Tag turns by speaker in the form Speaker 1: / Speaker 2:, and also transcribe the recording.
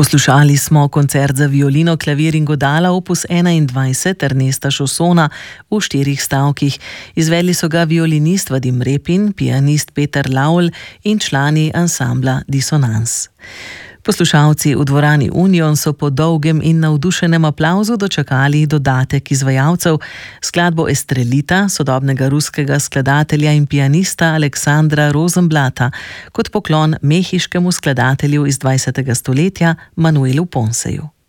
Speaker 1: Poslušali smo koncert za violino, klavir in godala opus 21 Ernesta Chaussona v 4 stavkih. Izvedli so ga violinist Vadim Repin, pianist Peter Laul in člani ansambla Disonans. Poslušalci v dvorani Union so po dolgem in navdušenem aplavzu dočakali dodatek izvajalcev, skladbo Estrelita, sodobnega ruskega skladatelja in pianista Aleksandra Rosenblata, kot poklon mehiškemu skladatelju iz 20. stoletja Manuelu Ponseju.